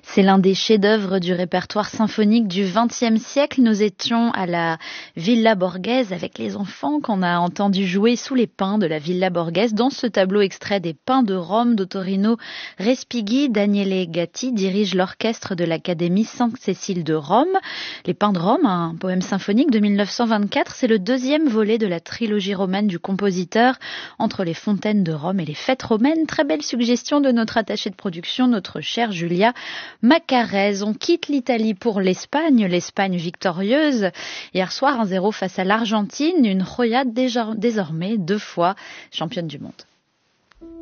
C'est l'un des chefs-d'œuvre du répertoire symphonique du XXe siècle. Nous étions à la Villa Borghese avec les enfants qu'on a entendu jouer sous les pins de la Villa Borghese. Dans ce tableau extrait des Pins de Rome d'Ottorino Respighi, Daniele Gatti dirige l'orchestre de l'Académie Sainte-Cécile de Rome. Les Pins de Rome, un poème symphonique de 1924, c'est le deuxième volet de la trilogie romaine du compositeur entre les fontaines de Rome et les fêtes romaines. Très belle suggestion de notre attachée de production, notre chère Julia Macarez. On quitte l'Italie pour l'Espagne victorieuse. Hier soir, 1-0 face à l'Argentine, une Joya désormais 2 fois championne du monde.